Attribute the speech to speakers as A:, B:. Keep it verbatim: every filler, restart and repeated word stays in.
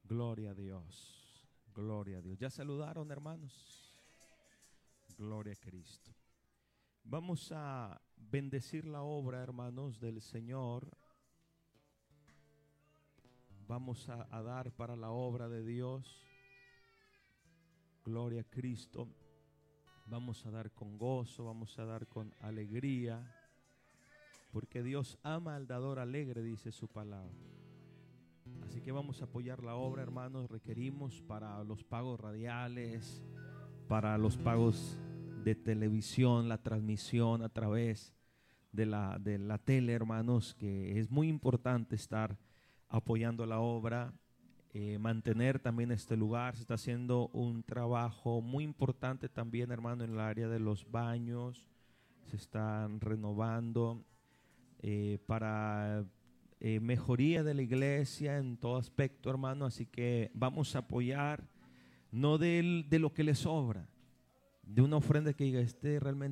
A: Gloria a Dios, gloria a Dios. ¿Ya saludaron, hermanos? Gloria a Cristo. Vamos a bendecir la obra, hermanos, del Señor. Vamos a, a dar para la obra de Dios. Gloria a Cristo. Vamos a dar con gozo, vamos a dar con alegría, porque Dios ama al dador alegre, dice su palabra. Así que vamos a apoyar la obra, hermanos. Requerimos para los pagos radiales, para los pagos de televisión, la transmisión a través de la, de la tele, hermanos, que es muy importante estar apoyando la obra, eh, mantener también este lugar. Se está haciendo un trabajo muy importante también, hermano, en el área de los baños. Se están renovando eh, para eh, mejoría de la iglesia en todo aspecto, hermano. Así que vamos a apoyar, no de, de lo que le sobra, de una ofrenda que diga, este realmente